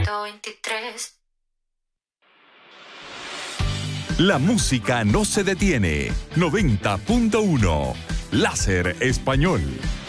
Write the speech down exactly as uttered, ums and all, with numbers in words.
ciento veintitrés. La música no se detiene. noventa punto uno. Láser Español.